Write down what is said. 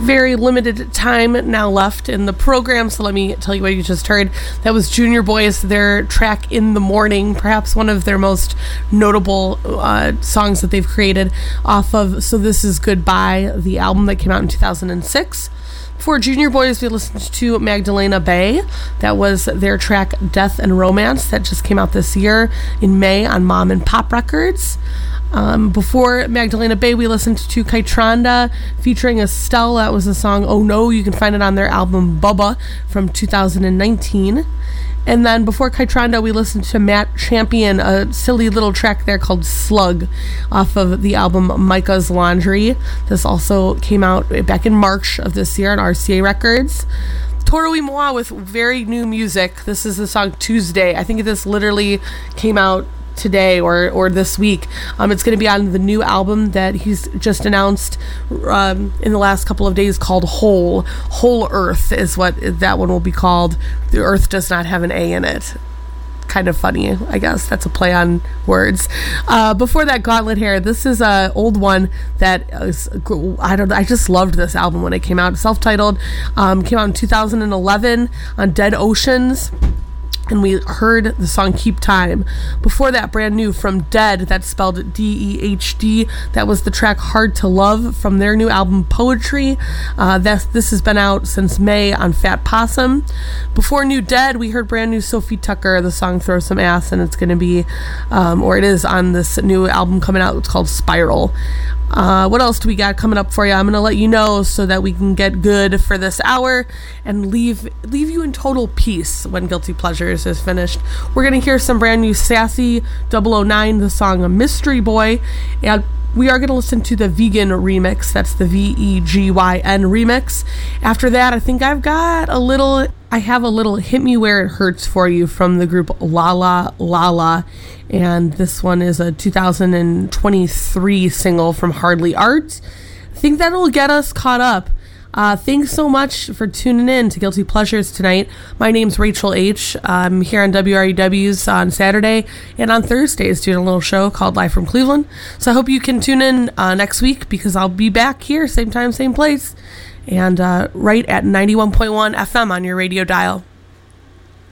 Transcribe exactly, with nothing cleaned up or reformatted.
very limited time now left in the program, so let me tell you what you just heard. That was Junior Boys, their track In the Morning, perhaps one of their most notable uh, songs that they've created off of So This Is Goodbye, the album that came out in two thousand six. For Junior Boys, we listened to Magdalena Bay. That was their track Death and Romance that just came out this year in May on Mom and Pop Records. Um, before Magdalena Bay, we listened to Kaitranda featuring Estelle. That was the song Oh No. You can find it on their album Bubba from two thousand nineteen. And then before Kaitranda, we listened to Matt Champion, a silly little track there called Slug off of the album Micah's Laundry. This also came out back in March of this year on R C A Records. Toro y Moi with very new music. This is the song Tuesday. I think this literally came out today or or this week. Um, it's going to be on the new album that he's just announced um, in the last couple of days called Whole. Whole Earth is what that one will be called. The Earth does not have an A in it. Kind of funny, I guess. That's a play on words. Uh, before that, Gauntlet Hair. This is a old one that is, I don't. I just loved this album when it came out. Self-titled, um, came out in two thousand eleven on Dead Oceans. And we heard the song Keep Time. Before that, brand new from Dead, that's spelled D E H D. That was the track Hard to Love from their new album Poetry. Uh, that's, this has been out since May on Fat Possum. Before New Dead, we heard brand new Sophie Tucker, the song Throw Some Ass, and it's going to be, um, or it is on this new album coming out. It's called Spiral. Uh, what else do we got coming up for you? I'm going to let you know so that we can get good for this hour and leave leave you in total peace when Guilty Pleasures is finished. We're going to hear some brand new Sassy double oh nine, the song Mystery Boy, and we are going to listen to the Vegan remix. That's the V E G Y N remix. After that, I think I've got a little, I have a little Hit Me Where It Hurts for you from the group La La La La. And this one is a two thousand twenty-three single from Hardly Art. I think that'll get us caught up. Uh, thanks so much for tuning in to Guilty Pleasures tonight. My name's Rachel H. I'm here on W R E W's on Saturday and on Thursdays doing a little show called Live from Cleveland. So I hope you can tune in uh, next week because I'll be back here, same time, same place, and uh, right at ninety-one point one F M on your radio dial.